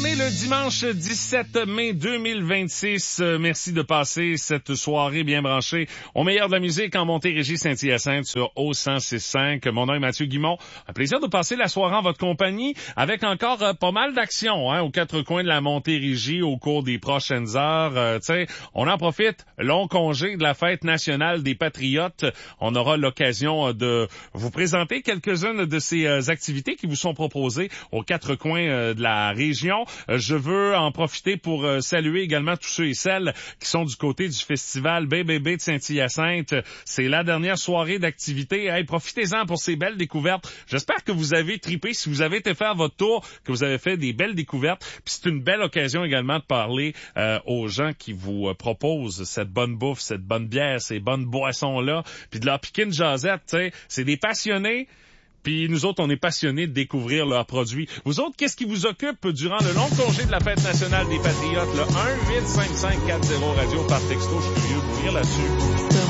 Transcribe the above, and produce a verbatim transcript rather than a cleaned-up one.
On est le dimanche dix-sept mai deux mille vingt-six. Euh, merci de passer cette soirée bien branchée au meilleur de la musique en Montérégie-Saint-Hyacinthe sur O cent six cinq. Mon nom est Mathieu Guimont. Un plaisir de passer la soirée en votre compagnie avec encore euh, pas mal d'actions hein, aux quatre coins de la Montérégie au cours des prochaines heures. Euh, t'sais, on en profite. Long congé de la fête nationale des Patriotes. On aura l'occasion euh, de vous présenter quelques-unes de ces euh, activités qui vous sont proposées aux quatre coins euh, de la région. Je veux en profiter pour euh, saluer également tous ceux et celles qui sont du côté du festival B B B de Saint-Hyacinthe. C'est la dernière soirée d'activité. Hey, profitez-en pour ces belles découvertes. J'espère que vous avez tripé. Si vous avez été faire votre tour, que vous avez fait des belles découvertes. Puis c'est une belle occasion également de parler euh, aux gens qui vous euh, proposent cette bonne bouffe, cette bonne bière, ces bonnes boissons-là. Puis de leur piquer une jasette, tu sais. C'est des passionnés. Puis nous autres, on est passionnés de découvrir leurs produits. Vous autres, qu'est-ce qui vous occupe durant le long congé de la fête nationale des Patriotes? Le un huit cinq cinq quatre zéro radio par texto. Je suis curieux de vous lire là-dessus.